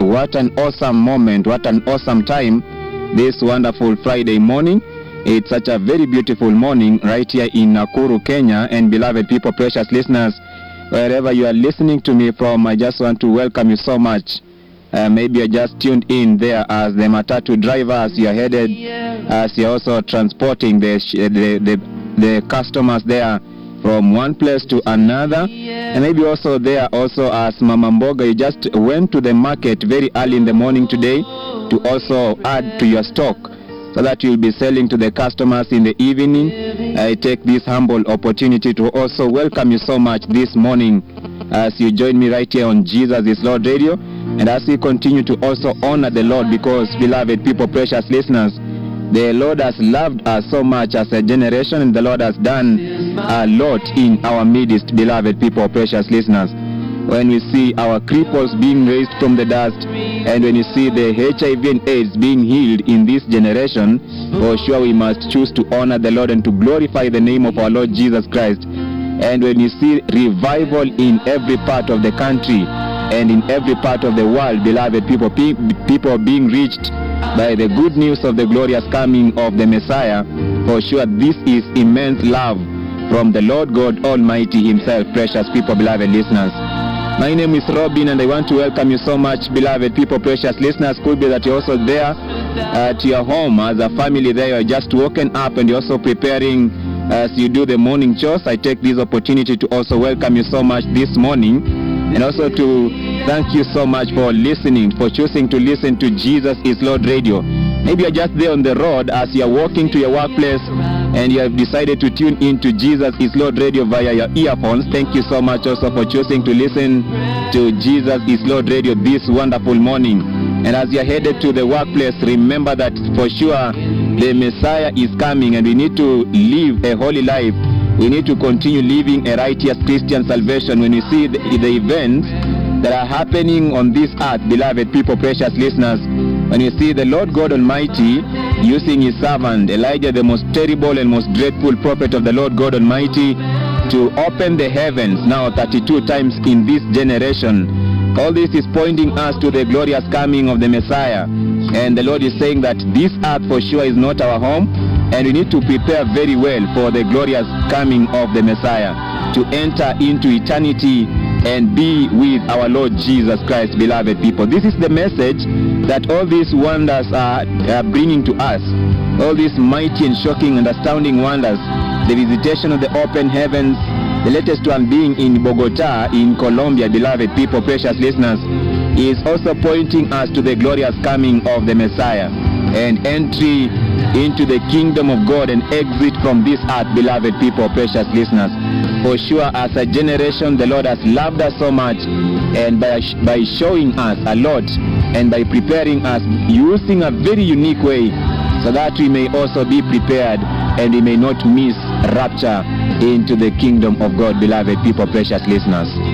What an awesome moment, what an awesome time this wonderful Friday morning. It's such a very beautiful morning right here in Nakuru, Kenya. And beloved people, precious listeners, wherever you are listening to me from, I just want to welcome you so much. Maybe you're just tuned in there as the matatu driver, as you're headed, as you're also transporting the customers there from one place to another. And maybe also there also as Mama Mboga, you just went to the market very early in the morning today to also add to your stock so that you'll be selling to the customers in the evening. I take this humble opportunity to also welcome you so much this morning as you join me right here on Jesus is Lord Radio, and as we continue to also honor the Lord, because, beloved people, precious listeners, the Lord has loved us so much as a generation, and the Lord has done a lot in our midst, beloved people, precious listeners. When we see our cripples being raised from the dust, and when you see the HIV and AIDS being healed in this generation, for sure we must choose to honor the Lord and to glorify the name of our Lord Jesus Christ. And when you see revival in every part of the country and in every part of the world, beloved people, people being reached by the good news of the glorious coming of the Messiah, for sure this is immense love from the Lord God Almighty himself, precious people, beloved listeners. My name is Robin, and I want to welcome you so much, beloved people, precious listeners. Could be that you're also there at your home as a family there. You're just woken up and you're also preparing as you do the morning chores. I take this opportunity to also welcome you so much this morning, and also to thank you so much for listening, for choosing to listen to Jesus is Lord Radio. Maybe you're just there on the road as you're walking to your workplace and you have decided to tune in to Jesus is Lord Radio via your earphones. Thank you so much also for choosing to listen to Jesus is Lord Radio this wonderful morning. And as you're headed to the workplace, remember that for sure the Messiah is coming, and we need to live a holy life. We need to continue living a righteous Christian salvation. When we see the events that are happening on this earth, beloved people, precious listeners, when you see the Lord God Almighty using his servant Elijah, the most terrible and most dreadful prophet of the Lord God Almighty, to open the heavens now 32 times in this generation, all this is pointing us to the glorious coming of the Messiah. And the Lord is saying that this earth for sure is not our home, and we need to prepare very well for the glorious coming of the Messiah, to enter into eternity and be with our Lord Jesus Christ, beloved people. This is the message that all these wonders are bringing to us. All these mighty and shocking and astounding wonders, the visitation of the open heavens, the latest one being in Bogota, in Colombia, beloved people, precious listeners, is also pointing us to the glorious coming of the Messiah and entry into the kingdom of God and exit from this earth, beloved people, precious listeners. For sure, as a generation, the Lord has loved us so much, and by showing us a lot and by preparing us using a very unique way, so that we may also be prepared and we may not miss rapture into the kingdom of God, beloved people, precious listeners.